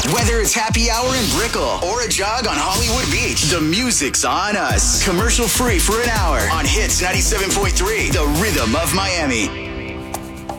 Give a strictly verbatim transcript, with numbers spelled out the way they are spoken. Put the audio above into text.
Whether it's happy hour in Brickell or a jog on Hollywood Beach, the music's on us. Commercial free for an hour on Hits ninety-seven point three, the rhythm of Miami.